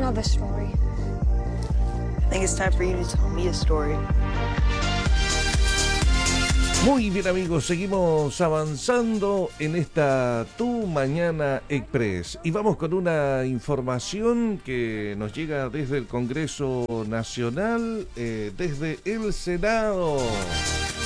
know the story. I think it's time for you to tell me a story. Muy bien, amigos, seguimos avanzando en esta Tu Mañana Express y vamos con una información que nos llega desde el Congreso Nacional, desde el Senado.